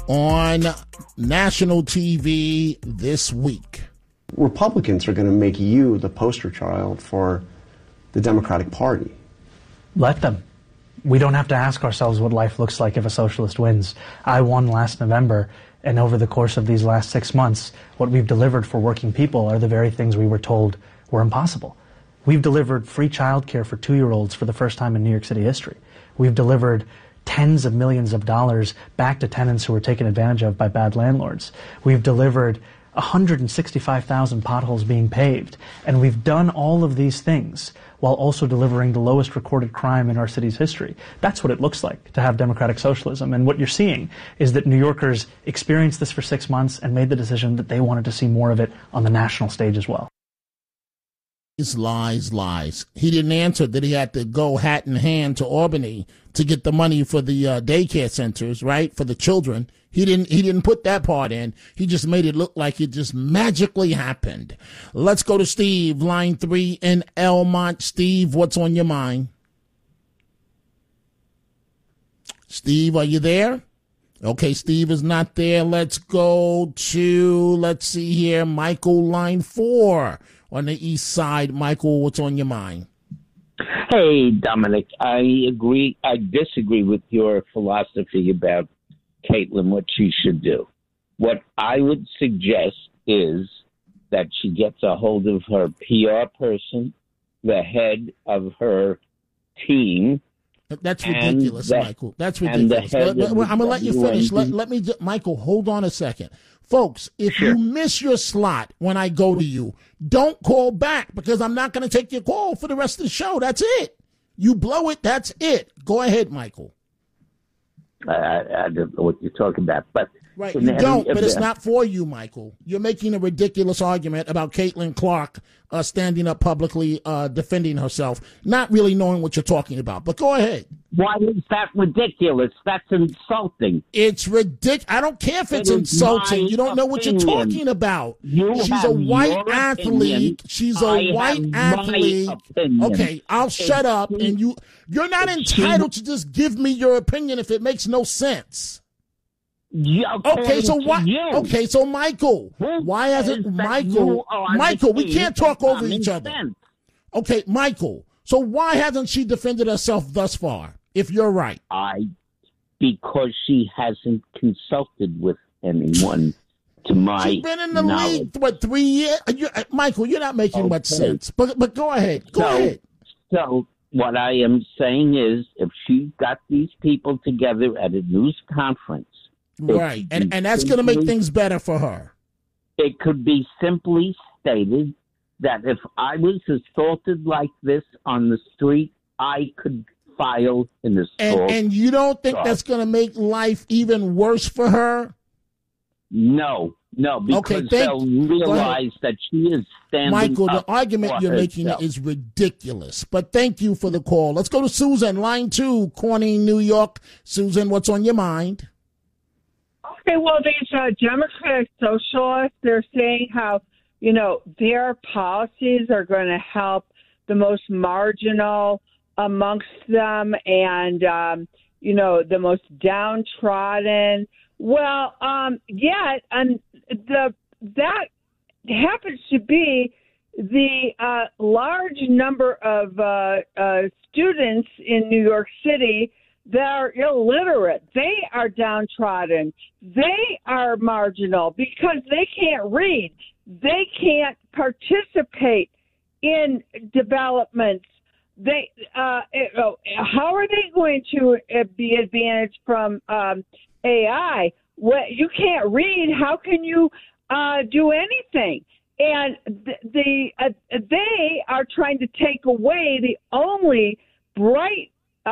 on national TV this week. Republicans are going to make you the poster child for the Democratic Party. Let them. We don't have to ask ourselves what life looks like if a socialist wins. I won last November, and over the course of these last 6 months, what we've delivered for working people are the very things we were told were impossible. We've delivered free childcare for 2-year-olds for the first time in New York City history. We've delivered tens of millions of dollars back to tenants who were taken advantage of by bad landlords. We've delivered 165,000 potholes being paved. And we've done all of these things while also delivering the lowest recorded crime in our city's history. That's what it looks like to have democratic socialism. And what you're seeing is that New Yorkers experienced this for 6 months and made the decision that they wanted to see more of it on the national stage as well. Lies. He didn't answer that he had to go hat in hand to Albany to get the money for the daycare centers, right, for the children. He didn't put that part in. He just made it look like it just magically happened. Let's go to Steve, line 3 in Elmont. Steve, what's on your mind? Steve, are you there? Okay, Steve is not there. Let's go to, let's see here, Michael, line 4 on the east side. Michael, what's on your mind? Hey, Dominic, I disagree with your philosophy about Caitlin, what she should do. What I would suggest is that she gets a hold of her PR person, the head of her team. That's ridiculous, Michael. That's ridiculous. I'm going to let you finish. Let me, Michael, hold on a second. Folks, if you miss your slot when I go to you, don't call back because I'm not going to take your call for the rest of the show. That's it. You blow it, that's it. Go ahead, Michael. I don't know what you're talking about, but right, you don't, but it's not for you, Michael. You're making a ridiculous argument about Caitlin Clark standing up publicly, defending herself, not really knowing what you're talking about. But go ahead. Why is that ridiculous? That's insulting. It's ridiculous. I don't care if it's insulting. You don't know what you're talking about. She's a white athlete. She's a white athlete. Okay, I'll shut up. And you're not entitled to just give me your opinion if it makes no sense. Okay, so why? Okay, so Michael, why hasn't Michael? Michael, we can't talk over each other. Okay, Michael. So why hasn't she defended herself thus far? If you're right, because she hasn't consulted with anyone. To my she's been in the knowledge. league 3 years. Michael, you're not making much sense. But go ahead. Go ahead. So what I am saying is, if she got these people together at a news conference. Right, and that's going to make things better for her. It could be simply stated that if I was assaulted like this on the street, I could file an assault. And you don't think that's going to make life even worse for her? No, because they'll realize that she is standing Michael, up the argument you're making is ridiculous. But thank you for the call. Let's go to Susan, line 2, Corning, New York. Susan, what's on your mind? Okay, well, these Democratic socialists, they're saying how, their policies are going to help the most marginal amongst them and, the most downtrodden. Well, that happens to be the large number of students in New York City that are illiterate. They are downtrodden. They are marginal because they can't read. They can't participate in developments. How are they going to be advantaged from AI? You can't read. How can you do anything? And they are trying to take away the only bright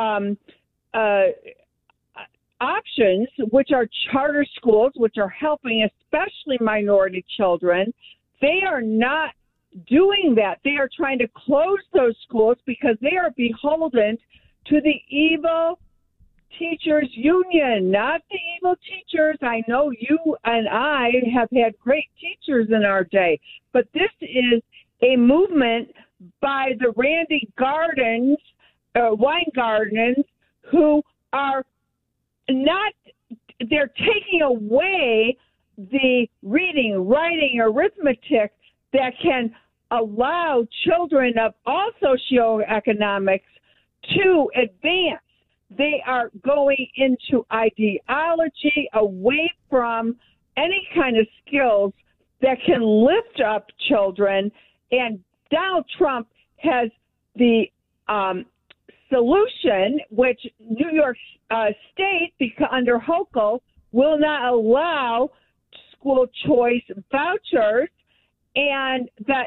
options, which are charter schools, which are helping especially minority children. They are not doing that. They are trying to close those schools because they are beholden to the evil teachers union, not the evil teachers. I know you and I have had great teachers in our day, but this is a movement by the Randy Weingartens, who are not they're taking away the reading, writing, arithmetic that can allow children of all socioeconomics to advance. They are going into ideology away from any kind of skills that can lift up children. And Donald Trump has the solution, which New York State, under Hochul, will not allow school choice vouchers, and that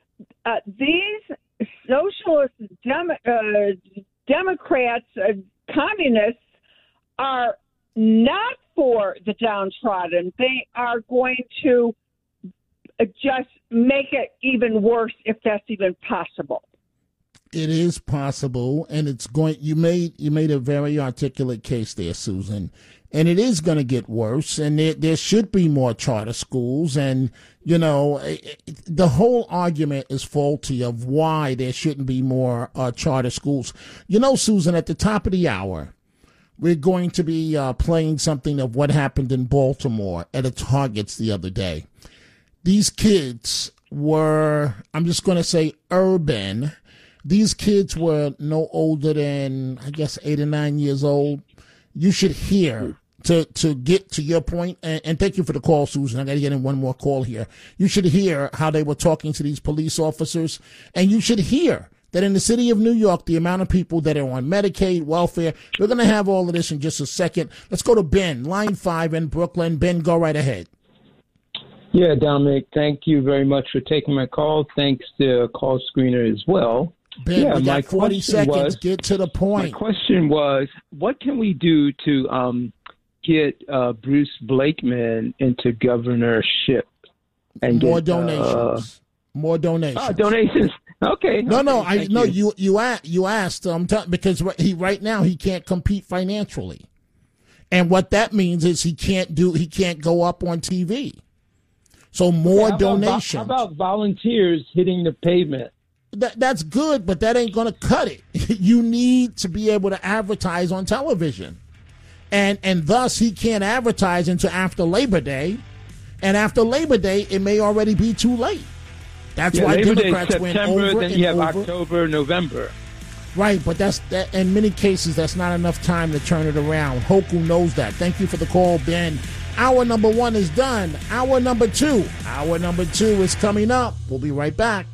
these socialist Democrats, communists, are not for the downtrodden. They are going to just make it even worse, if that's even possible. It is possible, and it's going. You made a very articulate case there, Susan, and it is going to get worse. And there should be more charter schools, and the whole argument is faulty of why there shouldn't be more charter schools. Susan, at the top of the hour, we're going to be playing something of what happened in Baltimore at a Target's the other day. These kids were, I'm just going to say, urban. These kids were no older than, I guess, 8 or 9 years old. You should hear, to get to your point, and thank you for the call, Susan. I got to get in one more call here. You should hear how they were talking to these police officers, and you should hear that in the city of New York, the amount of people that are on Medicaid, welfare, we're going to have all of this in just a second. Let's go to Ben, line 5 in Brooklyn. Ben, go right ahead. Yeah, Dominic, thank you very much for taking my call. Thanks to call screener as well. Ben, we got 40 seconds. Get to the point. My question was, what can we do to get Bruce Blakeman into governorship? And more donations. More donations. Oh, donations. Okay. You asked because right now he can't compete financially, and what that means is he can't go up on TV. So more donations. How about volunteers hitting the pavement? That's good, but that ain't going to cut it. You need to be able to advertise on television. And thus he can't advertise until after Labor Day. And after Labor Day, it may already be too late. That's why Labor Democrats Day, went September, over then and you have over. October, November. Right, but that in many cases, that's not enough time to turn it around. Hoku knows that. Thank you for the call, Ben. Hour number 1 is done. Hour number 2 is coming up. We'll be right back.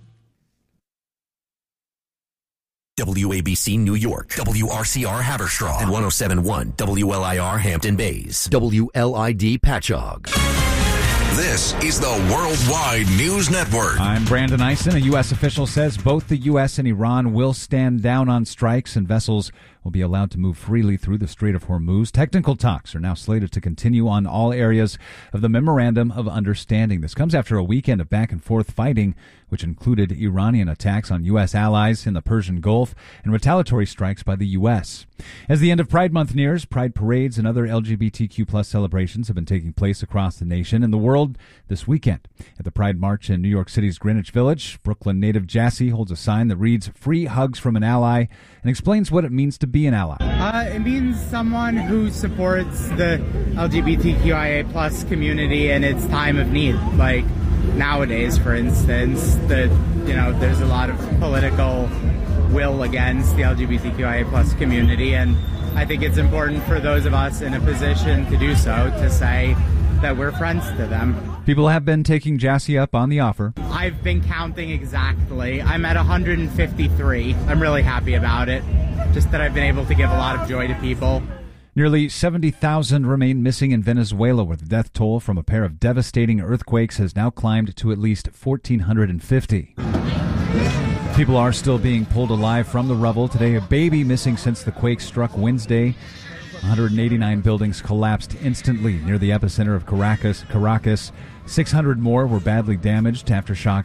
WABC New York, WRCR Haverstraw, and 107.1 WLIR Hampton Bays, WLID Patchogue. This is the Worldwide News Network. I'm Brandon Eisen. A U.S. official says both the U.S. and Iran will stand down on strikes and vessels will be allowed to move freely through the Strait of Hormuz. Technical talks are now slated to continue on all areas of the Memorandum of Understanding. This comes after a weekend of back-and-forth fighting, which included Iranian attacks on U.S. allies in the Persian Gulf and retaliatory strikes by the U.S. As the end of Pride Month nears, pride parades and other LGBTQ+ celebrations have been taking place across the nation and the world this weekend. At the Pride March in New York City's Greenwich Village, Brooklyn native Jassy holds a sign that reads, "Free hugs from an ally," and explains what it means to be an ally. It means someone who supports the LGBTQIA+ community in its time of need. Like nowadays, for instance, there's a lot of political will against the LGBTQIA+ community, and I think it's important for those of us in a position to do so, to say that we're friends to them. People have been taking Jassy up on the offer. I've been counting exactly. I'm at 153. I'm really happy about it. Just that I've been able to give a lot of joy to people. Nearly 70,000 remain missing in Venezuela, where the death toll from a pair of devastating earthquakes has now climbed to at least 1,450. People are still being pulled alive from the rubble. Today, a baby missing since the quake struck Wednesday. 189 buildings collapsed instantly near the epicenter of Caracas. 600 more were badly damaged. Aftershocks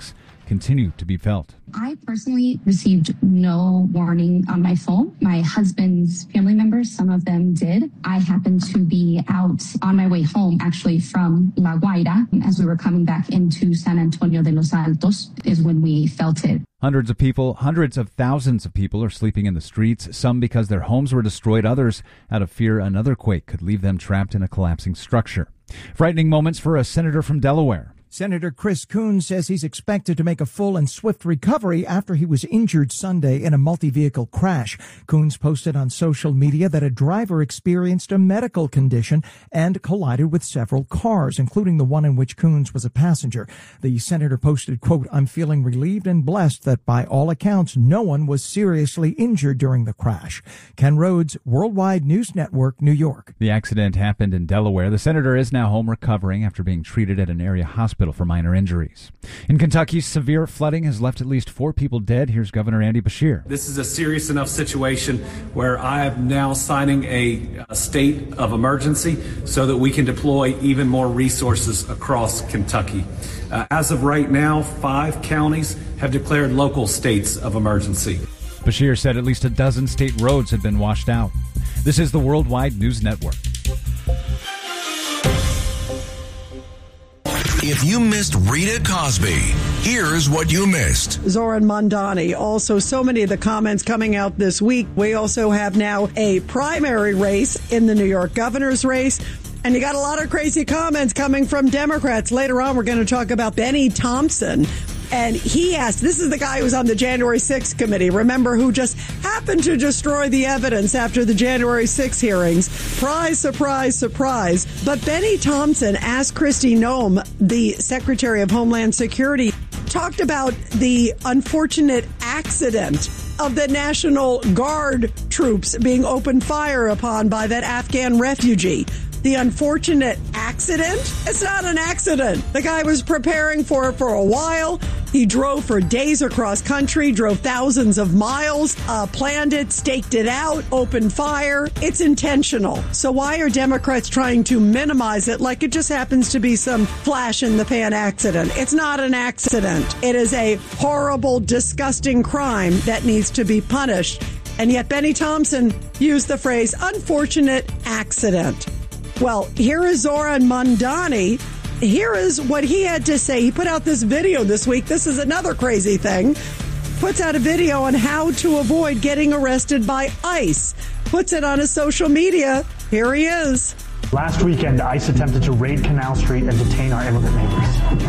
continue to be felt. I personally received no warning on my phone. My husband's family members, some of them did. I happened to be out on my way home, actually from La Guaira, as we were coming back into San Antonio de los Altos, is when we felt it. Hundreds of thousands of people are sleeping in the streets, some because their homes were destroyed, others out of fear another quake could leave them trapped in a collapsing structure. Frightening moments for a senator from Delaware. Senator Chris Coons says he's expected to make a full and swift recovery after he was injured Sunday in a multi-vehicle crash. Coons posted on social media that a driver experienced a medical condition and collided with several cars, including the one in which Coons was a passenger. The senator posted, quote, "I'm feeling relieved and blessed that by all accounts, no one was seriously injured during the crash." Ken Rhodes, Worldwide News Network, New York. The accident happened in Delaware. The senator is now home recovering after being treated at an area hospital for minor injuries. In Kentucky, severe flooding has left at least 4 people dead. Here's Governor Andy Beshear. This is a serious enough situation where I am now signing a state of emergency so that we can deploy even more resources across Kentucky. As of right now, 5 counties have declared local states of emergency. Beshear said at least a dozen state roads had been washed out. This is the Worldwide News Network. If you missed Rita Cosby, here's what you missed. Zoran Mondani. Also, so many of the comments coming out this week. We also have now a primary race in the New York governor's race. And you got a lot of crazy comments coming from Democrats. Later on, we're going to talk about Benny Thompson. And he asked, this is the guy who was on the January 6th committee, remember, who just happened to destroy the evidence after the January 6th hearings. Surprise, surprise, surprise. But Benny Thompson asked Kristi Noem, the Secretary of Homeland Security, talked about the unfortunate accident of the National Guard troops being opened fire upon by that Afghan refugee. The unfortunate accident? It's not an accident. The guy was preparing for it for a while. He drove for days across country, drove thousands of miles, planned it, staked it out, opened fire. It's intentional. So why are Democrats trying to minimize it like it just happens to be some flash in the pan accident? It's not an accident. It is a horrible, disgusting crime that needs to be punished. And yet Benny Thompson used the phrase unfortunate accident. Well, here is Zoran Mondani. Here is what he had to say. He put out this video this week. This is another crazy thing. Puts out a video on how to avoid getting arrested by ICE. Puts it on his social media. Here he is. Last weekend, ICE attempted to raid Canal Street and detain our immigrant neighbors.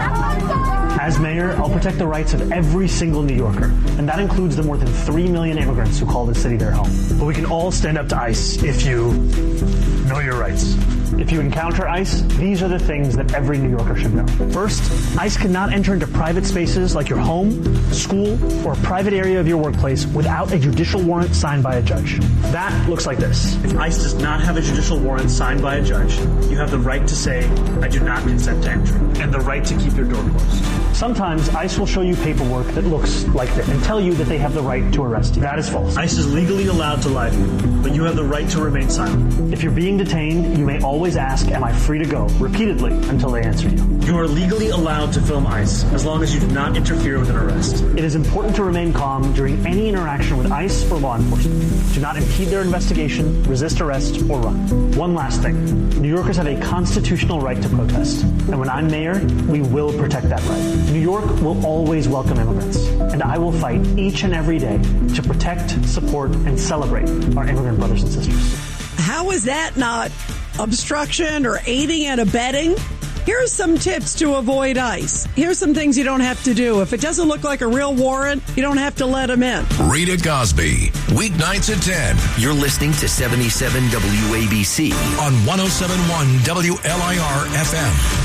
As mayor, I'll protect the rights of every single New Yorker, and that includes the more than 3 million immigrants who call this city their home. But we can all stand up to ICE if you know your rights. If you encounter ICE, these are the things that every New Yorker should know. First, ICE cannot enter into private spaces like your home, school, or a private area of your workplace without a judicial warrant signed by a judge. That looks like this. If ICE does not have a judicial warrant signed by a judge, you have the right to say, I do not consent to entry, and the right to keep your door closed. Sometimes ICE will show you paperwork that looks like this and tell you that they have the right to arrest you. That is false. ICE is legally allowed to lie to you, but you have the right to remain silent. If you're being detained, you may always ask, am I free to go? Repeatedly until they answer you. You are legally allowed to film ICE as long as you do not interfere with an arrest. It is important to remain calm during any interaction with ICE or law enforcement. Do not impede their investigation, resist arrest, or run. One last thing. New Yorkers have a constitutional right to protest. And when I'm mayor, we will protect that right. New York will always welcome immigrants. And I will fight each and every day to protect, support, and celebrate our immigrant brothers and sisters. How is that not obstruction or aiding and abetting? Here's some tips to avoid ICE. Here's some things you don't have to do. If it doesn't look like a real warrant, you don't have to let them in. Rita Cosby, weeknights at 10. You're listening to 77 WABC on 107.1 WLIR FM.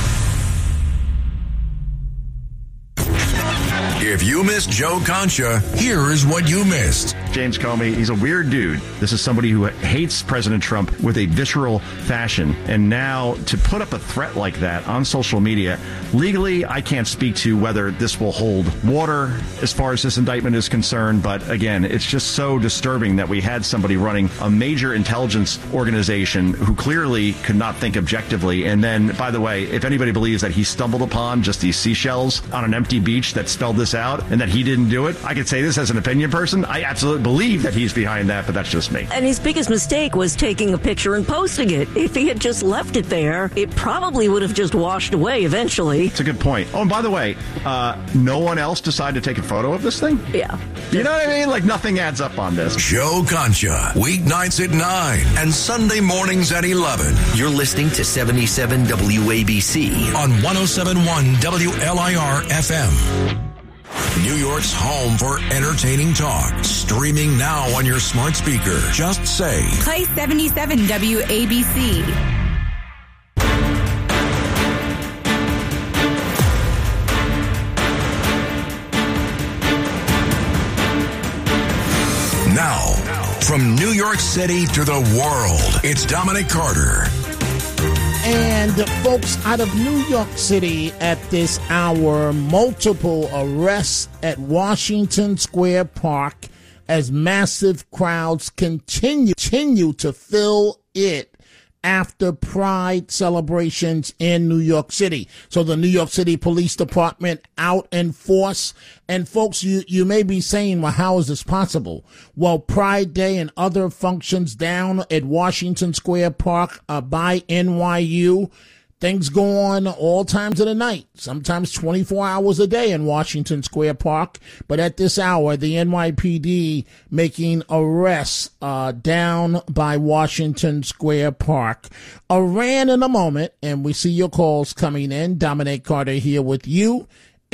If you missed Joe Concha, here is what you missed. James Comey. He's a weird dude. This is somebody who hates President Trump with a visceral fashion. And now to put up a threat like that on social media, legally, I can't speak to whether this will hold water as far as this indictment is concerned. But again, it's just so disturbing that we had somebody running a major intelligence organization who clearly could not think objectively. And then, by the way, if anybody believes that he stumbled upon just these seashells on an empty beach that spelled this out and that he didn't do it, I could say this as an opinion person. I absolutely believe that he's behind that, but that's just me. And his biggest mistake was taking a picture and posting it. If he had just left it there, it probably would have just washed away eventually. It's a good point. Oh, and by the way, no one else decided to take a photo of this thing? Yeah. You know what I mean? Like, nothing adds up on this. Joe Concha, weeknights at 9 and Sunday mornings at 11. You're listening to 77 WABC on 107.1 WLIR FM. New York's home for entertaining talk. Streaming now on your smart speaker. Just say, play 77 WABC. Now, from New York City to the world, it's Dominic Carter. And folks, out of New York City at this hour, multiple arrests at Washington Square Park as massive crowds continue to fill it after Pride celebrations in New York City. So the New York City Police Department out in force. And folks, you may be saying, well, how is this possible? Well, Pride Day and other functions down at Washington Square Park by NYU. Things go on all times of the night, sometimes 24 hours a day in Washington Square Park. But at this hour, the NYPD making arrests down by Washington Square Park. Iran in a moment, and we see your calls coming in. Dominic Carter here with you,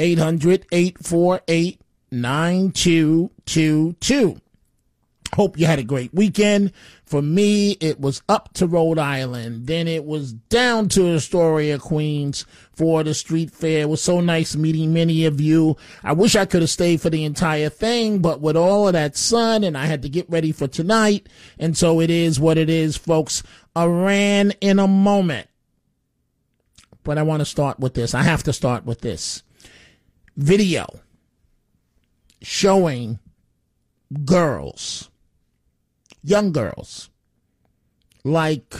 800-848-9222. Hope you had a great weekend. For me, it was up to Rhode Island. Then it was down to Astoria, Queens for the street fair. It was so nice meeting many of you. I wish I could have stayed for the entire thing, but with all of that sun, and I had to get ready for tonight. And so it is what it is, folks. Iran in a moment. But I want to start with this. I have to start with this. Video showing girls, young girls, like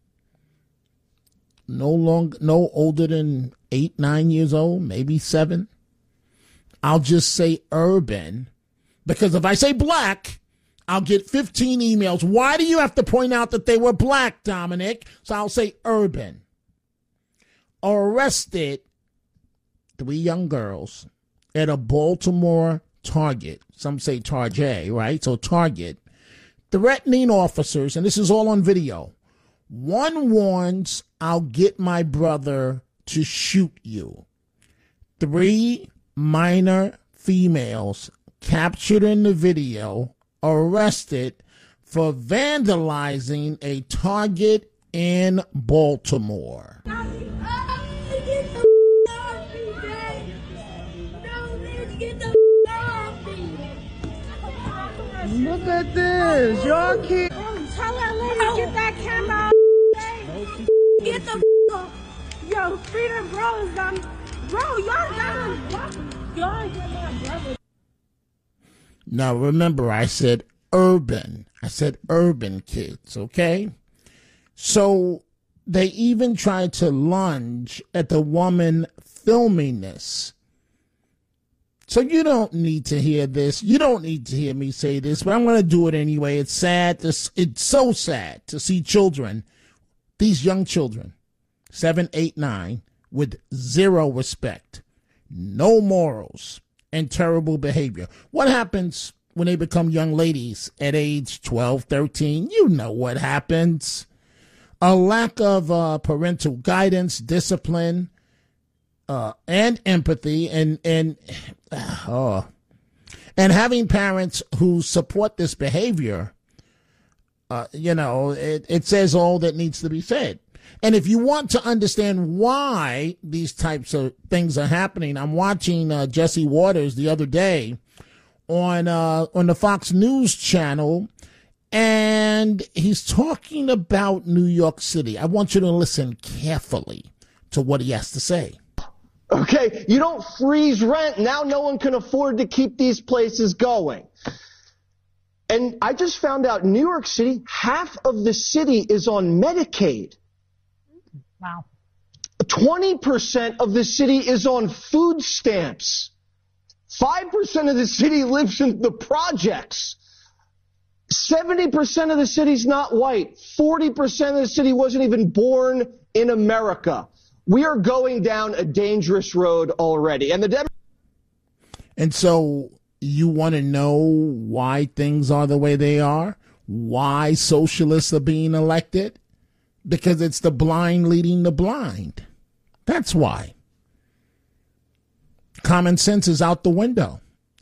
no older than 8, 9 years old, maybe 7. I'll just say urban, because if I say black, I'll get 15 emails. Why do you have to point out that they were black, Dominic? So I'll say urban. Arrested 3 young girls at a Baltimore Target. Some say Target, right? So Target. Threatening officers, and this is all on video. One warns, I'll get my brother to shoot you. 3 minor females captured in the video, arrested for vandalizing a Target in Baltimore. Look at this, y'all can't. Tell that lady to get that camera. Get the yo, freedom, bro. Bro, y'all gotta get my brother. Now remember, I said urban. I said urban kids. Okay, so they even tried to lunge at the woman filming this. So you don't need to hear this. You don't need to hear me say this, but I'm going to do it anyway. It's sad. It's so sad to see children, these young children, 7, 8, 9, with zero respect, no morals, and terrible behavior. What happens when they become young ladies at age 12, 13? You know what happens. A lack of parental guidance, discipline, and empathy, and having parents who support this behavior, it says all that needs to be said. And if you want to understand why these types of things are happening, I'm watching Jesse Waters the other day on the Fox News channel, and he's talking about New York City. I want you to listen carefully to what he has to say. Okay, you don't freeze rent. Now no one can afford to keep these places going. And I just found out New York City, half of the city is on Medicaid. Wow. 20% of the city is on food stamps. 5% of the city lives in the projects. 70% of the city's not white. 40% of the city wasn't even born in America. We are going down a dangerous road already. And so you want to know why things are the way they are? Why socialists are being elected? Because it's the blind leading the blind. That's why. Common sense is out the window.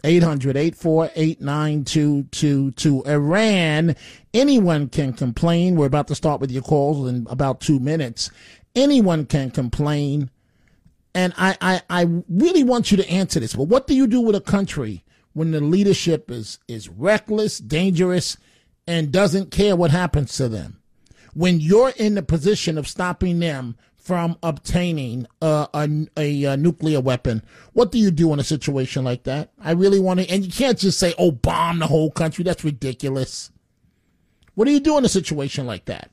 800-848-9222. Iran, anyone can complain. We're about to start with your calls in about 2 minutes. Anyone can complain. And I really want you to answer this. But what do you do with a country when the leadership is reckless, dangerous, and doesn't care what happens to them? When you're in the position of stopping them from obtaining a nuclear weapon, what do you do in a situation like that? I really want to, and you can't just say, oh, bomb the whole country. That's ridiculous. What do you do in a situation like that?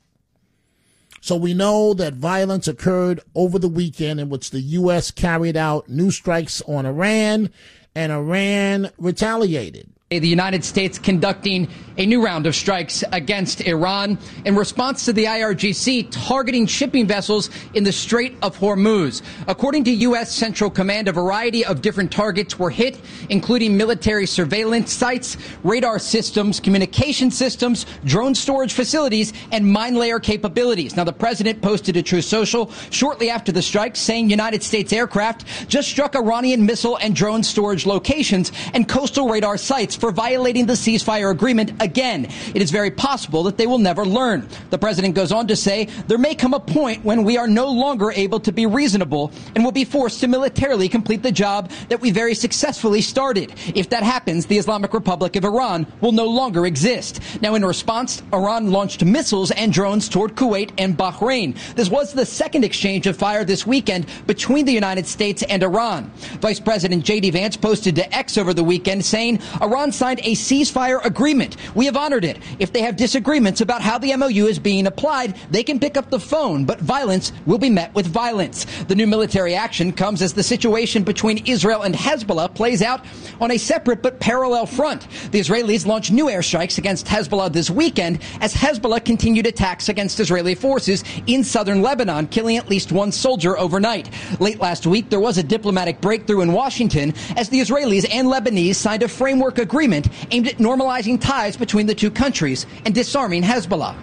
So we know that violence occurred over the weekend in which the U.S. carried out new strikes on Iran, and Iran retaliated. The United States conducting a new round of strikes against Iran in response to the IRGC targeting shipping vessels in the Strait of Hormuz. According to U.S. Central Command, a variety of different targets were hit, including military surveillance sites, radar systems, communication systems, drone storage facilities, and mine layer capabilities. Now, the president posted to Truth Social shortly after the strike saying United States aircraft just struck Iranian missile and drone storage locations and coastal radar sites for violating the ceasefire agreement again. It is very possible that they will never learn. The president goes on to say there may come a point when we are no longer able to be reasonable and will be forced to militarily complete the job that we very successfully started. If that happens, the Islamic Republic of Iran will no longer exist. Now, in response, Iran launched missiles and drones toward Kuwait and Bahrain. This was the second exchange of fire this weekend between the United States and Iran. Vice President J.D. Vance posted to X over the weekend saying Iran signed a ceasefire agreement. We have honored it. If they have disagreements about how the MOU is being applied, they can pick up the phone, but violence will be met with violence. The new military action comes as the situation between Israel and Hezbollah plays out on a separate but parallel front. The Israelis launched new airstrikes against Hezbollah this weekend as Hezbollah continued attacks against Israeli forces in southern Lebanon, killing at least one soldier overnight. Late last week, there was a diplomatic breakthrough in Washington as the Israelis and Lebanese signed a framework agreement aimed at normalizing ties between the two countries and disarming Hezbollah.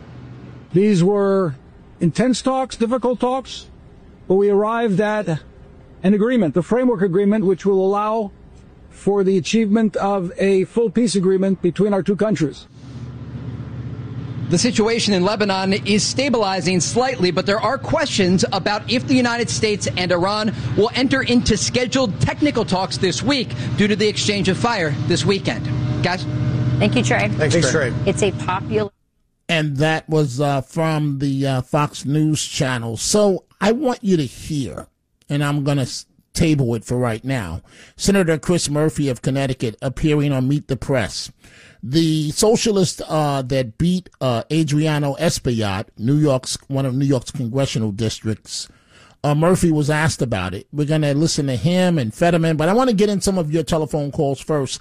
These were intense talks, difficult talks, but we arrived at an agreement, the framework agreement, which will allow for the achievement of a full peace agreement between our two countries. The situation in Lebanon is stabilizing slightly, but there are questions about if the United States and Iran will enter into scheduled technical talks this week due to the exchange of fire this weekend. Guys? Thank you, Trey. Thanks, Trey. It's a popular... And that was from the Fox News channel. So I want you to hear, and I'm going to table it for right now, Senator Chris Murphy of Connecticut appearing on Meet the Press. The socialist that beat Adriano Espaillat, one of New York's congressional districts, Murphy was asked about it. We're going to listen to him and Fetterman, but I want to get in some of your telephone calls first.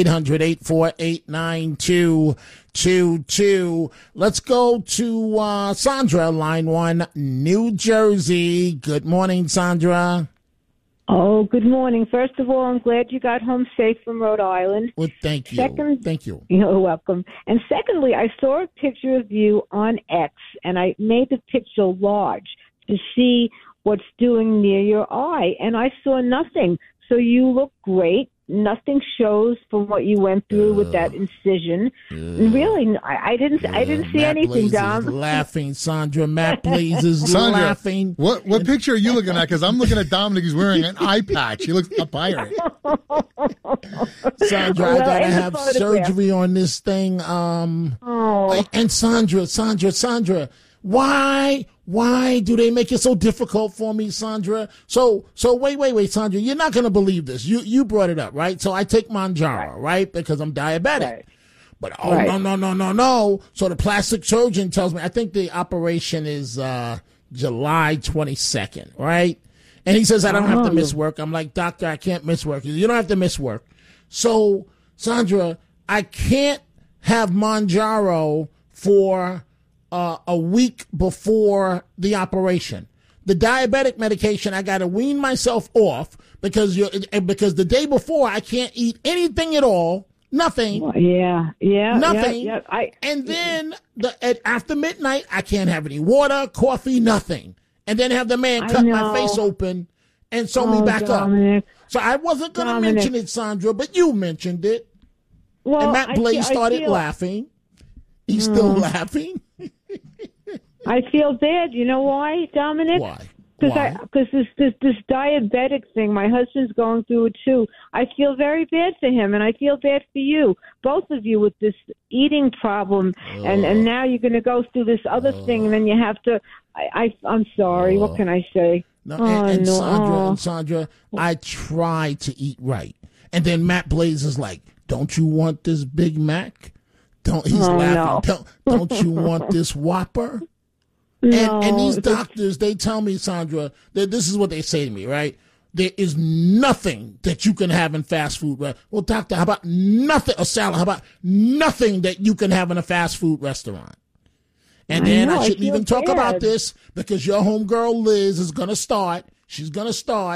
800-848-9222. Let's go to Sandra, line 1, New Jersey. Good morning, Sandra. Oh, good morning. First of all, I'm glad you got home safe from Rhode Island. Well, thank you. Thank you. You're welcome. And secondly, I saw a picture of you on X, and I made the picture large to see what's doing near your eye, and I saw nothing. So you look great. nothing shows from what you went through with that incision. Really, I didn't see Matt anything, Blaze Dom. is laughing, Sandra. Matt Blaze is Sandra, laughing. What picture are you looking at? Because I'm looking at Dominic. He's wearing an eye patch. He looks a pirate. Sandra, I gotta have surgery on this thing. And Sandra, why do they make it so difficult for me, Sandra? So wait, Sandra, you're not gonna believe this. You brought it up, right? So I take Mounjaro, right? Because I'm diabetic. Right. But no. So the plastic surgeon tells me, I think the operation is July 22nd, right? And he says I don't have to miss work. I'm like, doctor, I can't miss work. You don't have to miss work. So, Sandra, I can't have Mounjaro for a week before the operation. The diabetic medication, I got to wean myself off because the day before I can't eat anything at all. Nothing. Nothing. Yeah. And then after midnight, I can't have any water, coffee, nothing. And then have the man cut my face open and sew me back Dominic. up. So I wasn't going to mention it, Sandra, but you mentioned it. Well, and Matt Blaze started laughing. He's still laughing. I feel bad. You know why, Dominic? Why? Because this diabetic thing, my husband's going through it too. I feel very bad for him, and I feel bad for you, both of you, with this eating problem, and now you're going to go through this other thing, and then you have to. I'm sorry. What can I say? No, Sandra, I try to eat right, and then Matt Blaze is like, "Don't you want this Big Mac? He's laughing. No. Don't you want this Whopper?" No, and these doctors, they tell me, Sandra, that this is what they say to me, right? There is nothing that you can have in fast food. Well, doctor, how about nothing? A salad? How about nothing that you can have in a fast food restaurant? And then I shouldn't even talk about this because your homegirl Liz is going to start. She's going to start.